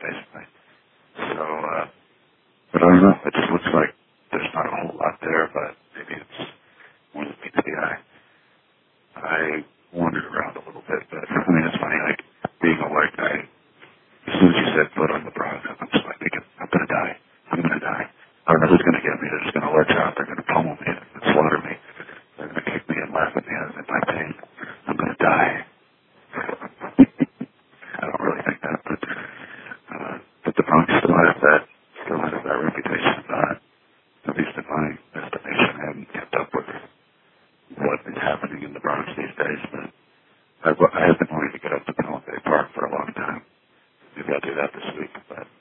basically. So, but I don't know. It just looks like there's not a whole lot there, but maybe it's more than meets the eye. I wandered around a little bit, but I mean, it's funny, like, being a white guy, as soon as you set foot on the Bronx, I'm just like thinking, I'm going to die. I'm going to die. I don't know who's going to get me. They're just going to let out. They're going to pummel me and slaughter me. They're going to kick me and laugh at me in my pain. I'm going to die. I don't really think that, but the Bronx still has that reputation. At least in my estimation, I haven't kept up with what is happening in the Bronx these days, but I have been wanting to get up to Pelham Bay Park for a long time. Maybe I'll do that this week, but